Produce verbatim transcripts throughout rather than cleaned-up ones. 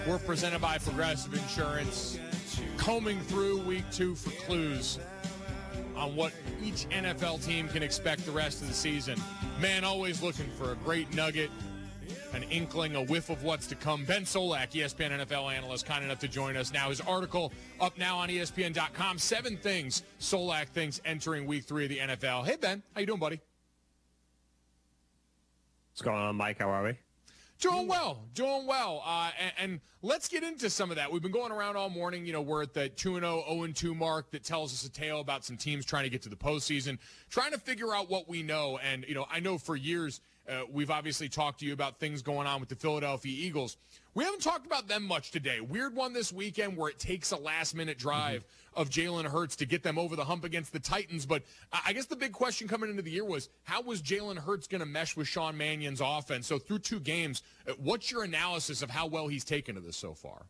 We're presented by Progressive Insurance, combing through week two for clues on what each N F L team can expect the rest of the season. Man, always looking for a great nugget, an inkling, a whiff of what's to come. Ben Solak, E S P N N F L analyst, kind enough to join us now. His article up now on E S P N dot com, Seven Things Solak Thinks Entering Week three of the N F L. Hey, Ben. How you doing, buddy? What's going on, Mike? How are we? Doing well, doing well. Uh, and, and let's get into some of that. We've been going around all morning. You know, we're at the two and oh, oh and two mark that tells us a tale about some teams trying to get to the postseason, trying to figure out what we know. And, you know, I know for years uh, we've obviously talked to you about things going on with the Philadelphia Eagles. We haven't talked about them much today. Weird one this weekend where it takes a last-minute drive mm-hmm. of Jalen Hurts to get them over the hump against the Titans. But I guess the big question coming into the year was, how was Jalen Hurts going to mesh with Sean Mannion's offense? So through two games, what's your analysis of how well he's taken to this so far?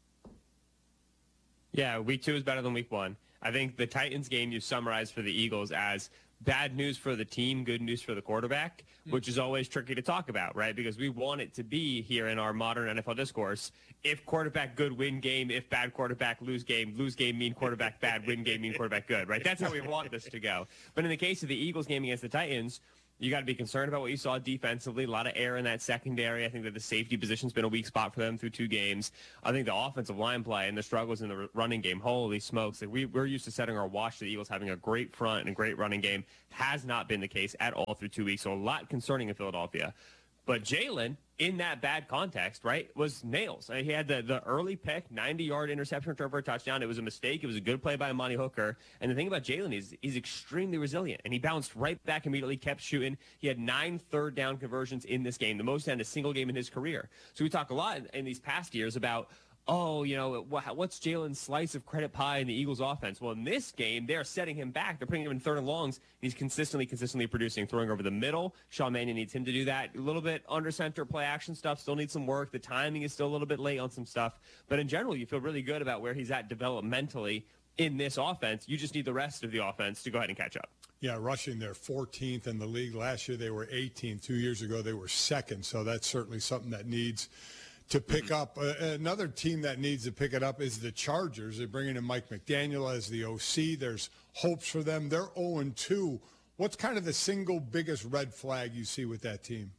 Yeah, week two is better than week one. I think the Titans game you summarized for the Eagles as bad news for the team, good news for the quarterback, which is always tricky to talk about, right? Because we want it to be here in our modern N F L discourse. If quarterback good, win game. If bad quarterback, lose game. Lose game mean quarterback bad, win game mean quarterback good, right? That's how we want this to go. But in the case of the Eagles game against the Titans, you got to be concerned about what you saw defensively. A lot of air in that secondary. I think that the safety position's been a weak spot for them through two games. I think the offensive line play and the struggles in the running game, holy smokes. Like we, we're used to setting our watch to the Eagles having a great front and a great running game. Has not been the case at all through two weeks. So a lot concerning in Philadelphia. But Jalen, in that bad context, right, was nails. He had the, the early pick, ninety-yard interception return for a touchdown. It was a mistake. It was a good play by Amani Hooker. And the thing about Jalen is he's extremely resilient, and he bounced right back immediately, kept shooting. He had nine third-down conversions in this game, the most in a single game in his career. So we talk a lot in these past years about, oh, you know, what's Jalen's slice of credit pie in the Eagles offense? Well, in this game, they're setting him back. They're putting him in third and longs. He's consistently, consistently producing, throwing over the middle. Sean Mannion needs him to do that. A little bit under center play action stuff still needs some work. The timing is still a little bit late on some stuff. But in general, you feel really good about where he's at developmentally in this offense. You just need the rest of the offense to go ahead and catch up. Yeah, rushing they're fourteenth in the league. Last year they were eighteenth. Two years ago they were second. So that's certainly something that needs to pick up. Uh, another team that needs to pick it up is the Chargers. They're bringing in Mike McDaniel as the O C. There's hopes for them. They're oh and two. What's kind of the single biggest red flag you see with that team?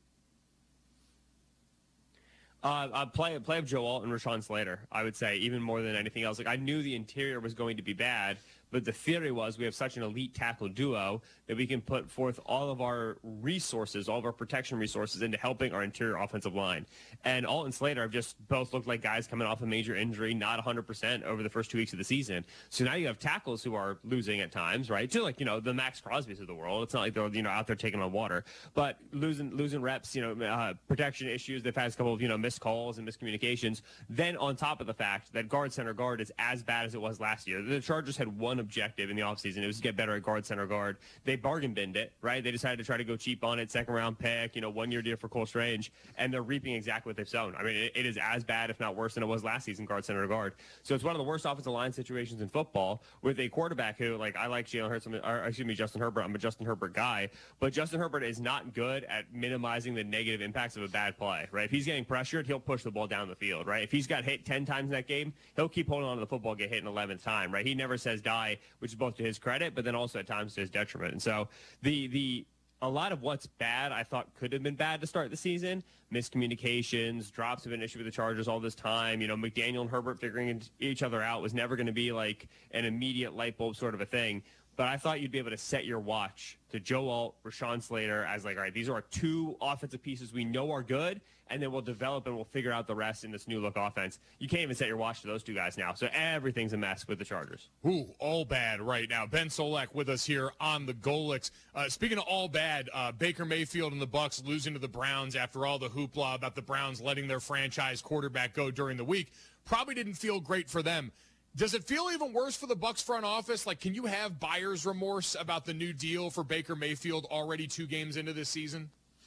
Uh, uh, play play of Joe Alt and Rashawn Slater, I would say, even more than anything else. Like I knew the interior was going to be bad, but the theory was we have such an elite tackle duo that we can put forth all of our resources, all of our protection resources into helping our interior offensive line. And Alt and Slater have just both looked like guys coming off a major injury, not one hundred percent over the first two weeks of the season. So now you have tackles who are losing at times, right? To like, you know, the Max Crosbys of the world. It's not like they're, you know, out there taking on water, but losing losing reps, you know, uh, protection issues. They've had a couple of, you know, missed calls and miscommunications. Then on top of the fact that guard center guard is as bad as it was last year. The Chargers had one objective in the offseason. It was to get better at guard center guard. They bargain binned it, right? They decided to try to go cheap on it, second round pick, you know, one year deal for Cole Strange, and they're reaping exactly what they've sown. I mean, it, it is as bad, if not worse, than it was last season, guard center guard. So it's one of the worst offensive line situations in football with a quarterback who, like, I like Jalen Hurts, or excuse me, Justin Herbert. I'm a Justin Herbert guy, but Justin Herbert is not good at minimizing the negative impacts of a bad play, right? If he's getting pressured, he'll push the ball down the field, right? If he's got hit ten times in that game, he'll keep holding on to the football, get hit an eleventh time, right? He never says die, which is both to his credit, but then also at times to his detriment. And so the the a lot of what's bad, I thought could have been bad to start the season. Miscommunications, drops have been an issue with the Chargers all this time. You know, McDaniel and Herbert figuring each other out was never going to be like an immediate light bulb sort of a thing. But I thought you'd be able to set your watch to Joe Alt, Rashawn Slater as like, all right, these are our two offensive pieces we know are good, and then we'll develop and we'll figure out the rest in this new look offense. You can't even set your watch to those two guys now. So everything's a mess with the Chargers. Ooh, all bad right now. Ben Solak with us here on the Golix. Uh, speaking of all bad, uh, Baker Mayfield and the Bucs losing to the Browns after all the hoopla about the Browns letting their franchise quarterback go during the week probably didn't feel great for them. Does it feel even worse for the Bucs front office? Like, can you have buyer's remorse about the new deal for Baker Mayfield already two games into this season?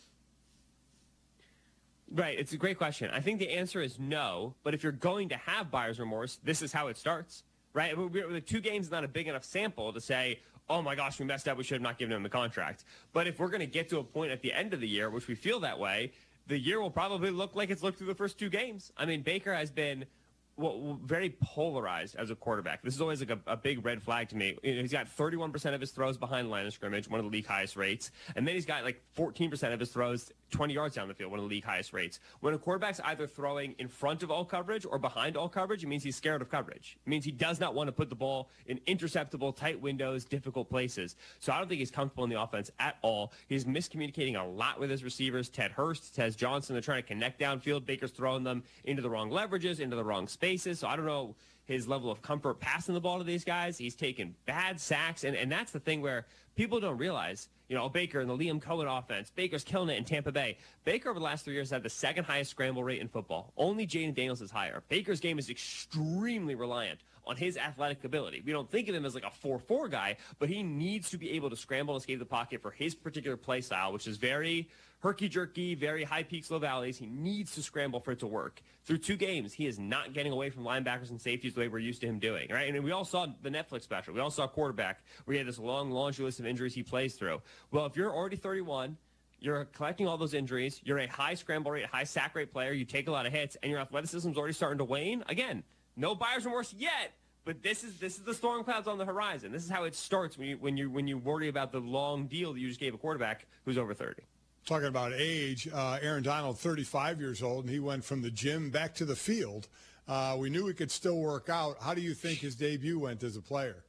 Right. It's a great question. I think the answer is no. But if you're going to have buyer's remorse, this is how it starts, right? The two games is not a big enough sample to say, oh, my gosh, we messed up. We should have not given him the contract. But if we're going to get to a point at the end of the year, which we feel that way, the year will probably look like it's looked through the first two games. I mean, Baker has been well, very polarized as a quarterback. This is always like a, a big red flag to me. He's got thirty-one percent of his throws behind the line of scrimmage, one of the league highest rates. And then he's got like fourteen percent of his throws twenty yards down the field, one of the league highest rates. When a quarterback's either throwing in front of all coverage or behind all coverage, it means he's scared of coverage. It means he does not want to put the ball in interceptable, tight windows, difficult places. So I don't think he's comfortable in the offense at all. He's miscommunicating a lot with his receivers. Ted Hurst, Tez Johnson, they're trying to connect downfield. Baker's throwing them into the wrong leverages, into the wrong spaces. So I don't know his level of comfort passing the ball to these guys. He's taken bad sacks, and, and that's the thing where people don't realize, you know, Baker and the Liam Cohen offense, Baker's killing it in Tampa Bay. Baker over the last three years had the second highest scramble rate in football. Only Jaden Daniels is higher. Baker's game is extremely reliant on his athletic ability. We don't think of him as like a four four guy, but he needs to be able to scramble and escape the pocket for his particular play style, which is very herky-jerky, very high peaks, low valleys. He needs to scramble for it to work. Through two games, he is not getting away from linebackers and safeties the way we're used to him doing, right? And we all saw the Netflix special. We all saw quarterback where he had this long laundry list of injuries he plays through. Well, if you're already thirty-one, you're collecting all those injuries, you're a high scramble rate, high sack rate player, you take a lot of hits, and your athleticism's already starting to wane, again, no buyer's remorse yet, but this is this is the storm clouds on the horizon. This is how it starts when you when you when you worry about the long deal that you just gave a quarterback who's over thirty. Talking about age, uh, Aaron Donald, thirty-five years old, and he went from the gym back to the field. Uh, we knew he could still work out. How do you think his debut went as a player?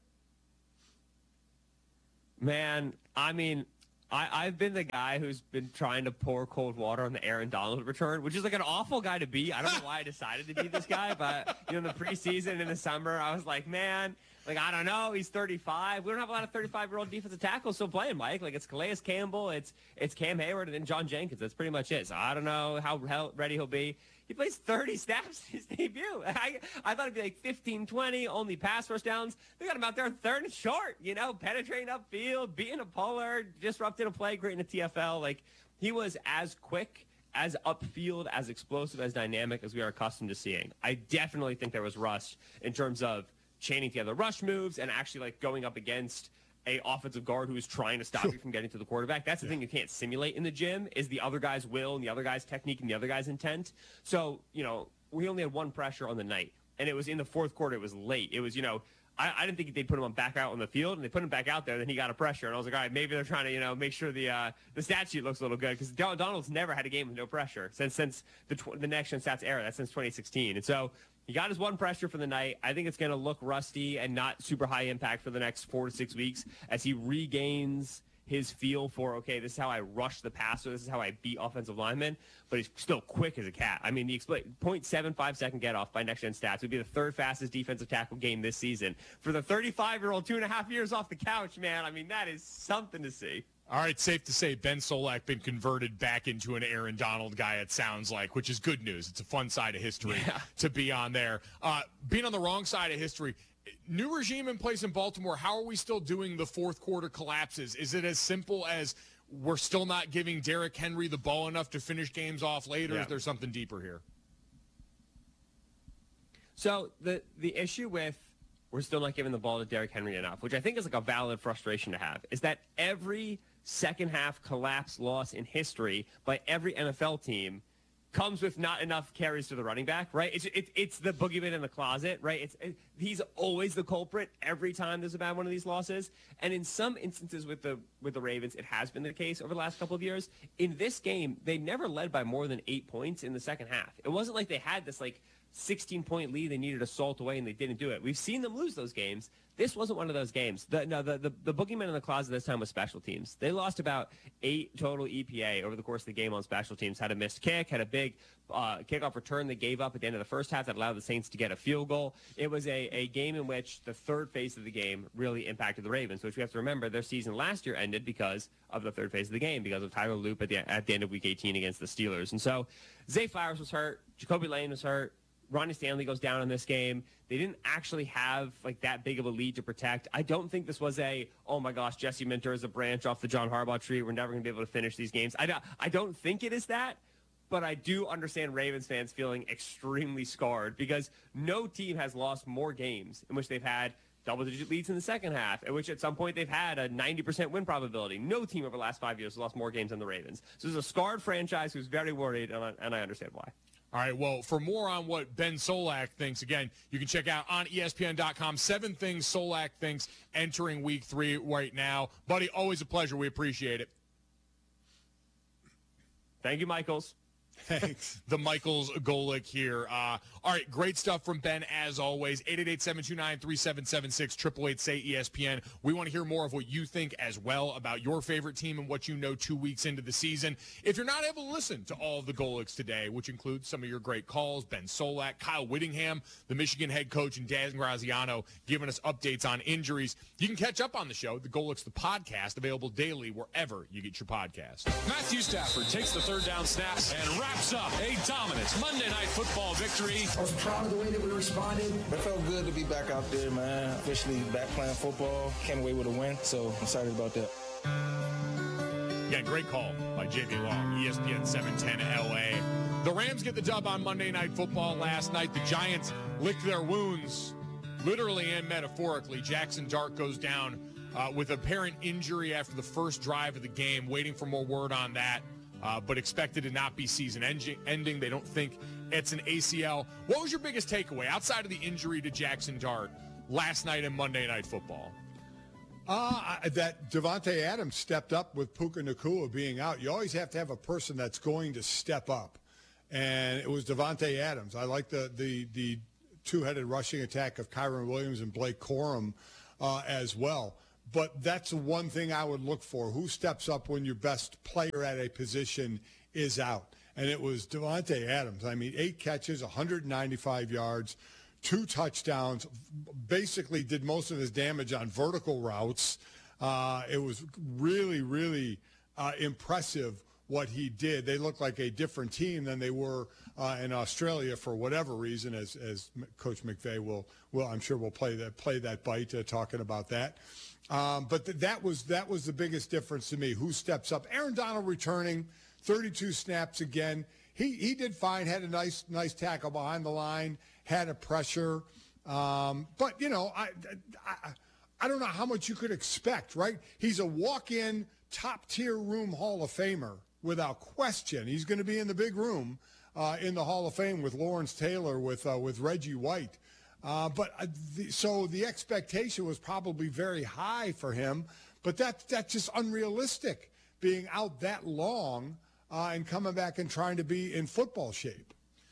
Man, I mean, I, I've been the guy who's been trying to pour cold water on the Aaron Donald return, which is like an awful guy to be. I don't know why I decided to be this guy, but you know, in the preseason in the summer, I was like, man, like, I don't know. He's thirty-five. We don't have a lot of thirty-five-year-old defensive tackles still playing, Mike. Like, it's Calais Campbell, it's it's Cam Hayward, and then John Jenkins. That's pretty much it. So I don't know how, how ready he'll be. He plays thirty snaps in his debut. I, I thought it'd be like fifteen, twenty, only pass first downs. They got him out there third and short, you know, penetrating upfield, beating a puller, disrupting a play, great in the T F L. Like, he was as quick, as upfield, as explosive, as dynamic as we are accustomed to seeing. I definitely think there was rust in terms of chaining together rush moves and actually like going up against a offensive guard who is trying to stop you from getting to the quarterback. That's the yeah. thing you can't simulate in the gym is the other guy's will and the other guy's technique and the other guy's intent. So, you know, we only had one pressure on the night, and it was in the fourth quarter. It was late. It was, you know, I, I didn't think they'd put him on back out on the field, and they put him back out there. Then he got a pressure, and I was like, all right, maybe they're trying to, you know, make sure the uh, the stat sheet looks a little good because Donald's never had a game with no pressure since since the tw- the next gen stats era. That's since twenty sixteen, and so he got his one pressure for the night. I think it's going to look rusty and not super high impact for the next four to six weeks as he regains his feel for, okay, this is how I rush the passer. This is how I beat offensive linemen. But he's still quick as a cat. I mean, the expl- zero point seven five second get off by next-gen stats would be the third fastest defensive tackle game this season. For the thirty-five-year-old, two and a half years off the couch, man, I mean, that is something to see. All right, safe to say Ben Solak been converted back into an Aaron Donald guy, it sounds like, which is good news. It's a fun side of history yeah. to be on there. Uh, being on the wrong side of history, new regime in place in Baltimore, how are we still doing the fourth quarter collapses? Is it as simple as we're still not giving Derrick Henry the ball enough to finish games off later? Yeah. Is there something deeper here? So the the issue with we're still not giving the ball to Derrick Henry enough, which I think is like a valid frustration to have, is that every second half collapse loss in history by every N F L team comes with not enough carries to the running back, right? It's it, it's the boogeyman in the closet, right? It's it, he's always the culprit every time there's a bad one of these losses. And in some instances with the with the Ravens, it has been the case over the last couple of years. In this game, they never led by more than eight points in the second half. It wasn't like they had this like sixteen-point lead they needed to salt away and they didn't do it. We've seen them lose those games. This wasn't one of those games. The, no, the, the, the boogeyman in the closet this time was special teams. They lost about eight total E P A over the course of the game on special teams. Had a missed kick, had a big uh, kickoff return they gave up at the end of the first half that allowed the Saints to get a field goal. It was a, a game in which the third phase of the game really impacted the Ravens, which we have to remember their season last year ended because of the third phase of the game, because of Tyler Loop at the, at the end of week eighteen against the Steelers. And so Zay Flowers was hurt. Jacoby Lane was hurt. Ronnie Stanley goes down in this game. They didn't actually have like that big of a lead to protect. I don't think this was a, oh my gosh, Jesse Minter is a branch off the John Harbaugh tree. We're never going to be able to finish these games. I don't, I don't think it is that, but I do understand Ravens fans feeling extremely scarred because no team has lost more games in which they've had double-digit leads in the second half, at which at some point they've had a ninety percent win probability. No team over the last five years has lost more games than the Ravens. So this is a scarred franchise who's very worried, and I, and I understand why. All right, well, for more on what Ben Solak thinks, again, you can check out on E S P N dot com, seven things Solak thinks entering week three right now. Buddy, always a pleasure. We appreciate it. Thank you, Michaels. Thanks. The Michaels Golick here. Uh, all right, great stuff from Ben as always. eight eight eight, seven two nine, three seven seven six, eight eight eight, say E S P N. We want to hear more of what you think as well about your favorite team and what you know two weeks into the season. If you're not able to listen to all of the Golicks today, which includes some of your great calls, Ben Solak, Kyle Whittingham, the Michigan head coach, and Dan Graziano giving us updates on injuries, you can catch up on the show, The Golicks, the podcast, available daily wherever you get your podcast. Matthew Stafford takes the third down snap and wraps up a dominant Monday Night Football victory. I was proud of the way that we responded. It felt good to be back out there, man. Officially back playing football. Came away with a win, so I'm excited about that. Yeah, great call by J V Long, E S P N seven ten L A. The Rams get the dub on Monday Night Football last night. The Giants licked their wounds, literally and metaphorically. Jackson Dart goes down uh, with apparent injury after the first drive of the game, waiting for more word on that. Uh, but expected to not be season ending. They don't think it's an A C L. What was your biggest takeaway outside of the injury to Jackson Dart last night in Monday Night Football? Uh, that Devontae Adams stepped up with Puka Nacua being out. You always have to have a person that's going to step up. And it was Devontae Adams. I like the, the, the two-headed rushing attack of Kyron Williams and Blake Corum uh, as well. But that's one thing I would look for. Who steps up when your best player at a position is out? And it was Devontae Adams. I mean, eight catches, one hundred ninety-five yards, two touchdowns, basically did most of his damage on vertical routes. Uh, it was really, really uh, impressive what he did. They looked like a different team than they were uh, in Australia for whatever reason, as, as Coach McVay will, will, I'm sure will play that, play that bite uh, talking about that. Um, but th- that was that was the biggest difference to me. Who steps up? Aaron Donald returning, thirty-two snaps again. He he did fine. Had a nice nice tackle behind the line. Had a pressure. Um, but you know, I, I I don't know how much you could expect, right? He's a walk-in top tier room Hall of Famer without question. He's going to be in the big room uh, in the Hall of Fame with Lawrence Taylor, with uh, with Reggie White. Uh, but uh, the, so the expectation was probably very high for him, but that, that's just unrealistic, being out that long uh, and coming back and trying to be in football shape.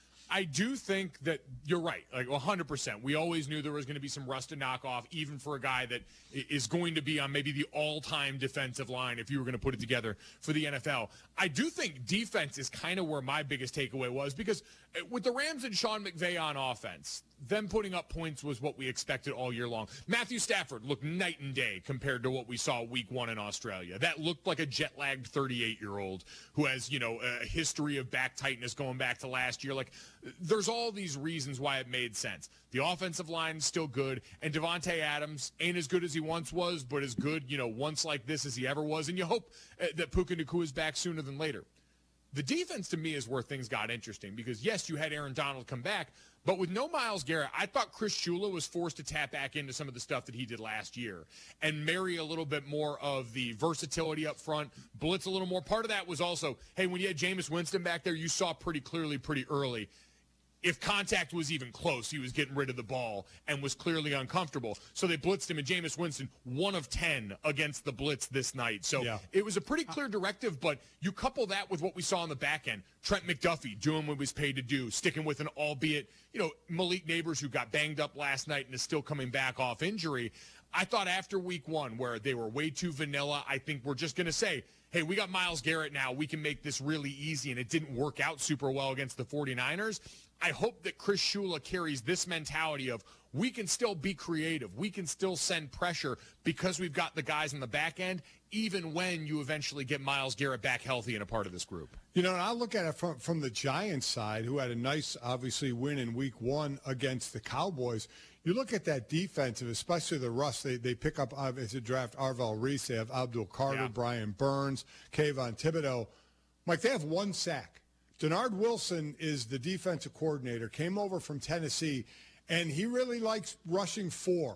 I do think that you're right, like one hundred percent. We always knew there was going to be some rust to knock off, even for a guy that is going to be on maybe the all-time defensive line if you were going to put it together for the N F L. I do think defense is kind of where my biggest takeaway was, because with the Rams and Sean McVay on offense, them putting up points was what we expected all year long. Matthew Stafford looked night and day compared to what we saw week one in Australia. That looked like a jet-lagged thirty-eight-year-old who has, you know, a history of back tightness going back to last year. Like, there's all these reasons why it made sense. The offensive line is still good, and Devontae Adams ain't as good as he once was, but as good, you know, once like this as he ever was. And you hope uh, that Puka Nacua is back sooner than later. The defense, to me, is where things got interesting because, yes, you had Aaron Donald come back, but with no Myles Garrett, I thought Chris Shula was forced to tap back into some of the stuff that he did last year and marry a little bit more of the versatility up front, blitz a little more. Part of that was also, hey, when you had Jameis Winston back there, you saw pretty clearly pretty early if contact was even close, he was getting rid of the ball and was clearly uncomfortable. So they blitzed him, and Jameis Winston, one of ten against the blitz this night. So yeah. It was a pretty clear directive, but you couple that with what we saw on the back end. Trent McDuffie doing what he was paid to do, sticking with an albeit, you know, Malik Neighbors, who got banged up last night and is still coming back off injury. I thought after week one, where they were way too vanilla, I think we're just going to say, hey, we got Myles Garrett now. We can make this really easy, and it didn't work out super well against the 49ers. I hope that Chris Shula carries this mentality of we can still be creative. We can still send pressure because we've got the guys on the back end, even when you eventually get Myles Garrett back healthy and a part of this group. You know, and I look at it from, from the Giants side, who had a nice, obviously, win in week one against the Cowboys. You look at that defensive, especially the Russ, they, they pick up, uh, as a draft, Arvell Reese. They have Abdul Carter, yeah. Brian Burns, Kayvon Thibodeau. Mike, they have one sack. Denard Wilson is the defensive coordinator, came over from Tennessee, and he really likes rushing four.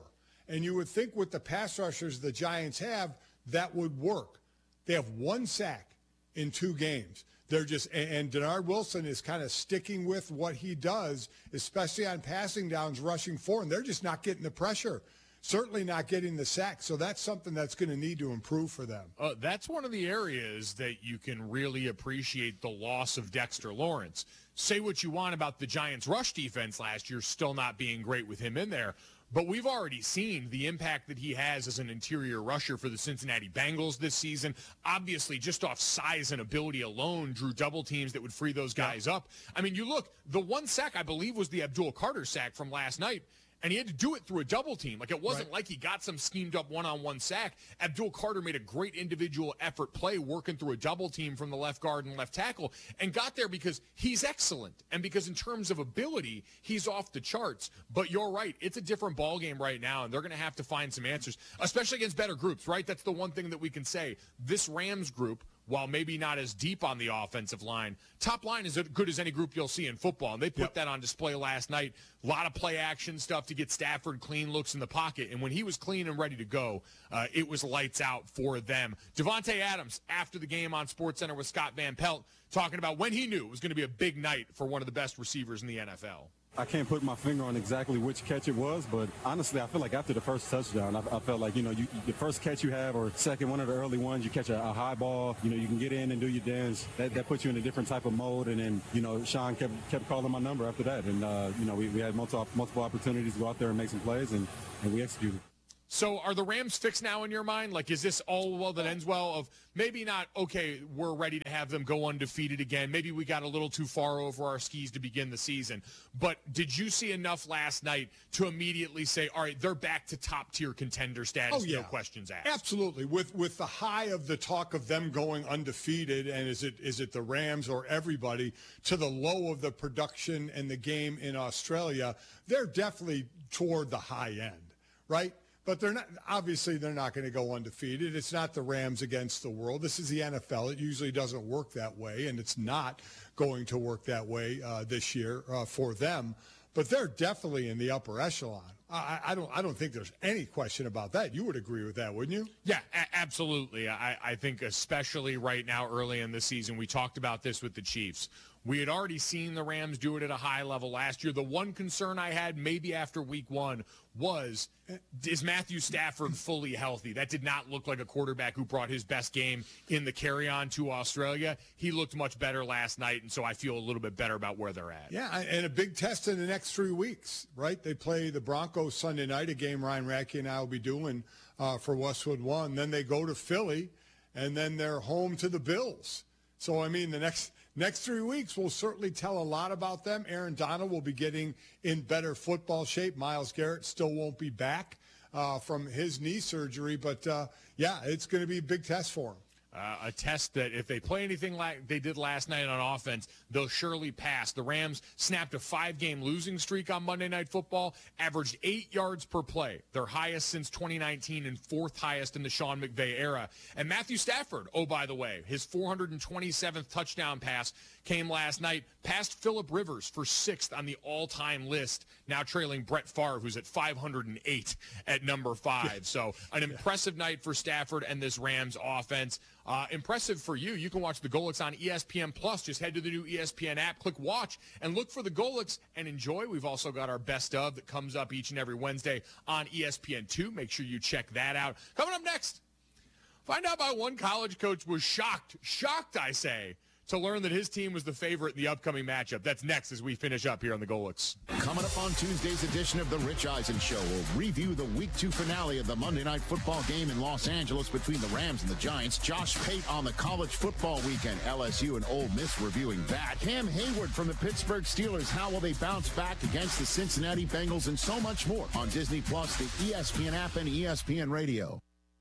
And you would think with the pass rushers the Giants have, that would work. They have one sack in two games. They're just, and Denard Wilson is kind of sticking with what he does, especially on passing downs, rushing forward. And they're just not getting the pressure. Certainly not getting the sack. So that's something that's going to need to improve for them. Uh, that's one of the areas that you can really appreciate the loss of Dexter Lawrence. Say what you want about the Giants' rush defense last year, still not being great with him in there. But we've already seen the impact that he has as an interior rusher for the Cincinnati Bengals this season. Obviously, just off size and ability alone, drew double teams that would free those guys yeah. up. I mean, you look, the one sack, I believe, was the Abdul Carter sack from last night. And he had to do it through a double team. Like, it wasn't right. like he got some schemed up one-on-one sack. Abdul Carter made a great individual effort play working through a double team from the left guard and left tackle and got there because he's excellent. And because in terms of ability, he's off the charts. But you're right. It's a different ballgame right now, and they're going to have to find some answers, especially against better groups, right? That's the one thing that we can say. This Rams group, while maybe not as deep on the offensive line, top line is as good as any group you'll see in football. And they put yep. that on display last night. A lot of play action stuff to get Stafford clean looks in the pocket. And when he was clean and ready to go, uh, it was lights out for them. Davante Adams, after the game on SportsCenter with Scott Van Pelt, talking about when he knew it was going to be a big night for one of the best receivers in the N F L. I can't put my finger on exactly which catch it was, but honestly, I feel like after the first touchdown, I, I felt like, you know, you, the first catch you have or second, one of the early ones, you catch a, a high ball, you know, you can get in and do your dance. That, that puts you in a different type of mode. And then, you know, Sean kept kept calling my number after that. And, uh, you know, we, we had multiple, multiple opportunities to go out there and make some plays, and, and we executed. So are the Rams fixed now in your mind? Like, is this all well that ends well of maybe not, okay, we're ready to have them go undefeated again. Maybe we got a little too far over our skis to begin the season. But did you see enough last night to immediately say, all right, they're back to top-tier contender status, oh, yeah. no questions asked? Absolutely. With with the high of the talk of them going undefeated, and is it is it the Rams or everybody, to the low of the production and the game in Australia, they're definitely toward the high end, right? But they're not, obviously they're not going to go undefeated. It's not the Rams against the world. This is the N F L. It usually doesn't work that way, and it's not going to work that way uh, this year uh, for them. But they're definitely in the upper echelon. I, I don't I don't think there's any question about that. You would agree with that, wouldn't you? Yeah, a- absolutely. I, I think especially right now early in the season, we talked about this with the Chiefs. We had already seen the Rams do it at a high level last year. The one concern I had maybe after week one was, is Matthew Stafford fully healthy? That did not look like a quarterback who brought his best game in the carry-on to Australia. He looked much better last night, and so I feel a little bit better about where they're at. Yeah, and a big test in the next three weeks, right? They play the Broncos Sunday night, a game Ryan Radke and I will be doing uh, for Westwood One. Then they go to Philly, and then they're home to the Bills. So, I mean, the next next three weeks will certainly tell a lot about them. Aaron Donald will be getting in better football shape. Myles Garrett still won't be back uh, from his knee surgery. But, uh, yeah, it's going to be a big test for him. Uh, a test that if they play anything like they did last night on offense, they'll surely pass. The Rams snapped a five-game losing streak on Monday Night Football, averaged eight yards per play, their highest since twenty nineteen and fourth highest in the Sean McVay era. And Matthew Stafford, oh, by the way, his four hundred twenty-seventh touchdown pass came last night, past Phillip Rivers for sixth on the all-time list, now trailing Brett Favre, who's at five hundred eight at number five. So an impressive night for Stafford and this Rams offense. Uh, impressive for you. You can watch the Golics on E S P N Plus. Just head to the new E S P N app, click watch, and look for the Golics and enjoy. We've also got our best of that comes up each and every Wednesday on E S P N two. Make sure you check that out. Coming up next, find out why one college coach was shocked, shocked, I say, to learn that his team was the favorite in the upcoming matchup. That's next as we finish up here on the Golics. Coming up on Tuesday's edition of The Rich Eisen Show, we'll review the Week two finale of the Monday Night Football game in Los Angeles between the Rams and the Giants. Josh Pate on the college football weekend. L S U and Ole Miss reviewing that. Cam Hayward from the Pittsburgh Steelers. How will they bounce back against the Cincinnati Bengals? And so much more on Disney Plus, the E S P N app, and E S P N Radio.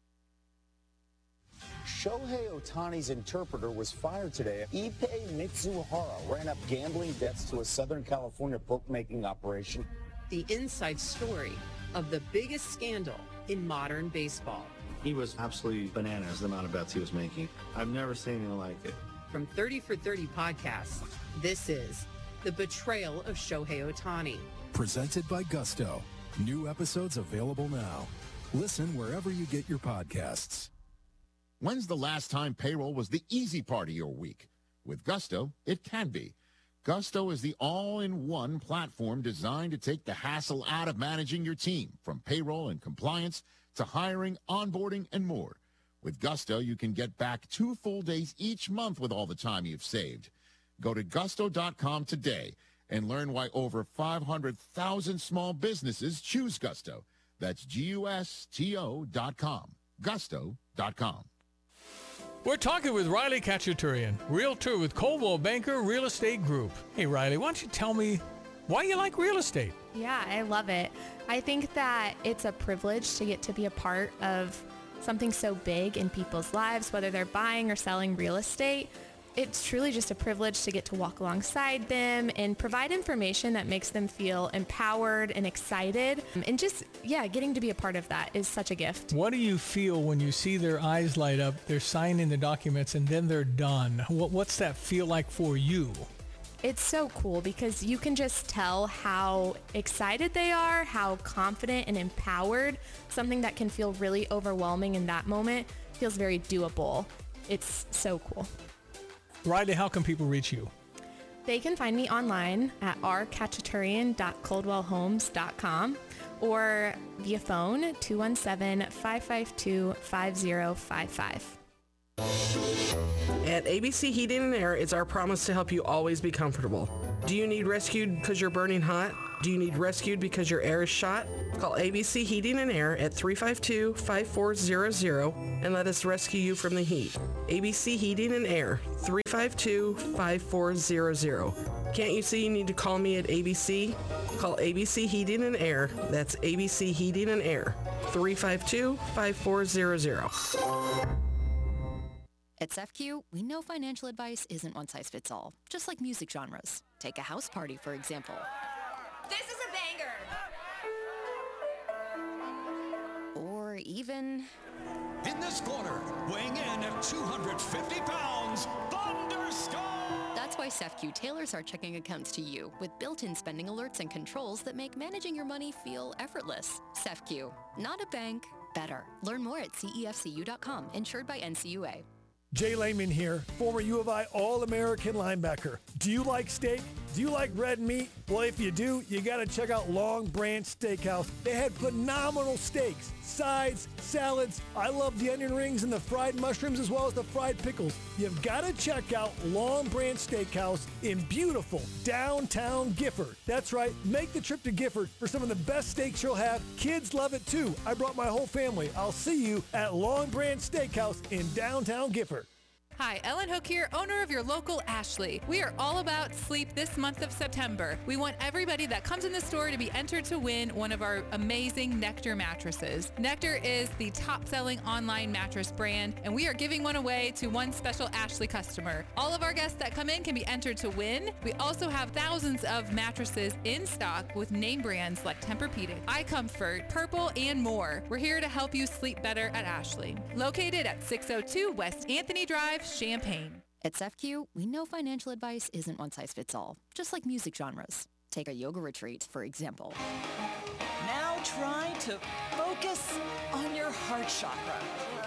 Shohei Ohtani's interpreter was fired today. Ippei Mitsuhara ran up gambling debts to a Southern California bookmaking operation. The inside story of the biggest scandal in modern baseball. He was absolutely bananas, the amount of bets he was making. I've never seen anything like it. From thirty for thirty podcasts, this is The Betrayal of Shohei Ohtani. Presented by Gusto. New episodes available now. Listen wherever you get your podcasts. When's the last time payroll was the easy part of your week? With Gusto, it can be. Gusto is the all-in-one platform designed to take the hassle out of managing your team, from payroll and compliance to hiring, onboarding, and more. With Gusto, you can get back two full days each month with all the time you've saved. Go to gusto dot com today and learn why over five hundred thousand small businesses choose Gusto. That's G U S T O dot com. gusto dot com. We're talking with Riley Khachaturian, realtor with Coldwell Banker Real Estate Group. Hey, Riley, why don't you tell me why you like real estate? Yeah, I love it. I think that it's a privilege to get to be a part of something so big in people's lives, whether they're buying or selling real estate. It's truly just a privilege to get to walk alongside them and provide information that makes them feel empowered and excited. And just, yeah, getting to be a part of that is such a gift. What do you feel when you see their eyes light up, they're signing the documents, and then they're done? What, what's that feel like for you? It's so cool because you can just tell how excited they are, how confident and empowered. Something that can feel really overwhelming in that moment feels very doable. It's so cool. Riley, how can people reach you? They can find me online at r khachaturian dot coldwell homes dot com or via phone two one seven, five five two, five zero five five. At A B C Heating and Air, it's our promise to help you always be comfortable. Do you need rescued because you're burning hot? Do you need rescued because your air is shot? Call A B C Heating and Air at three five two, five four zero zero and let us rescue you from the heat. A B C Heating and Air, three five two, five four zero zero. Can't you see you need to call me at A B C? Call A B C Heating and Air. That's A B C Heating and Air, three five two, five four zero zero. At S E F C U, we know financial advice isn't one size fits all, just like music genres. Take a house party, for example. This is a banger! Or even... In this corner, weighing in at two hundred fifty pounds, Thunderstorm! That's why S E F C U tailors our checking accounts to you with built-in spending alerts and controls that make managing your money feel effortless. S E F C U, not a bank, better. Learn more at C E F C U dot com, insured by N C U A. Jay Lehman here, former U of I All-American linebacker. Do you like steak? Do you like red meat? Well, if you do, you got to check out Long Branch Steakhouse. They had phenomenal steaks, sides, salads. I love the onion rings and the fried mushrooms as well as the fried pickles. You've got to check out Long Branch Steakhouse in beautiful downtown Gifford. That's right, make the trip to Gifford for some of the best steaks you'll have. Kids love it too. I brought my whole family. I'll see you at Long Branch Steakhouse in downtown Gifford. Hi, Ellen Hook here, owner of your local Ashley. We are all about sleep this month of September. We want everybody that comes in the store to be entered to win one of our amazing Nectar mattresses. Nectar is the top-selling online mattress brand, and we are giving one away to one special Ashley customer. All of our guests that come in can be entered to win. We also have thousands of mattresses in stock with name brands like Tempur-Pedic, iComfort, Purple, and more. We're here to help you sleep better at Ashley. Located at six oh two West Anthony Drive, Champaign. At S E F C U, we know financial advice isn't one size fits all, just like music genres. Take a yoga retreat, for example. Now try to focus on your heart chakra.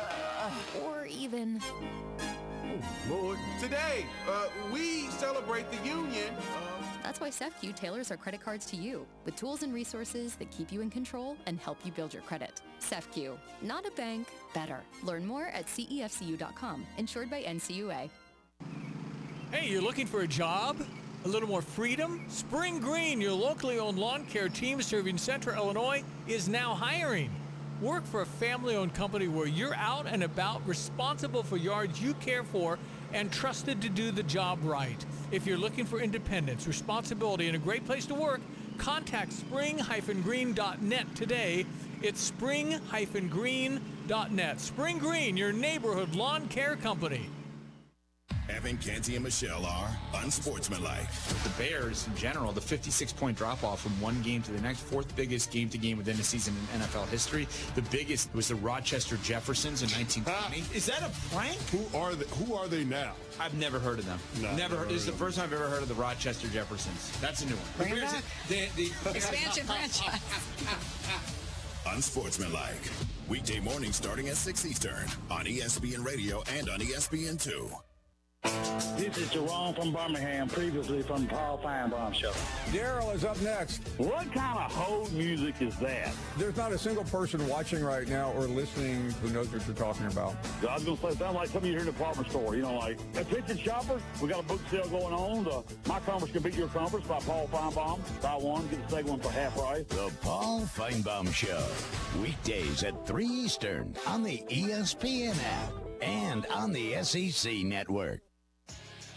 Or even... Oh, Lord. Today, uh, we celebrate the union. Uh... That's why S E F C U tailors our credit cards to you, with tools and resources that keep you in control and help you build your credit. S E F C U, not a bank, better. Learn more at C E F C U dot com, insured by N C U A. Hey, you're looking for a job? A little more freedom? Spring Green, your locally owned lawn care team serving Central Illinois, is now hiring. Work for a family-owned company where you're out and about, responsible for yards you care for, and trusted to do the job right. If you're looking for independence, responsibility, and a great place to work, contact spring green dot net today. It's spring green dot net. Spring Green, your neighborhood lawn care company. Kevin, Canty, and Michelle are unsportsmanlike. The Bears, in general, the fifty-six point drop-off from one game to the next, fourth biggest game-to-game within a season in N F L history. The biggest was the Rochester Jeffersons in nineteen twenty. Is that a prank? Who are they, who are they now? I've never heard of them. No, never. Heard, this is the them. first time I've ever heard of the Rochester Jeffersons. That's a new one. Bring it back. The, the, Expansion franchise. Unsportsmanlike. Weekday morning starting at six Eastern on E S P N Radio and on E S P N two. This is Jerome from Birmingham, previously from Paul Feinbaum Show. Daryl is up next. What kind of hold music is that? There's not a single person watching right now or listening who knows what you're talking about. I was going to say, it sounds like something you hear in a department store. You know, like, attention shoppers, we got a book sale going on. The My Conference Can Beat Your Conference by Paul Feinbaum. Buy one, get the second one for half price. The Paul Feinbaum Show. Weekdays at three Eastern on the E S P N app and on the S E C network.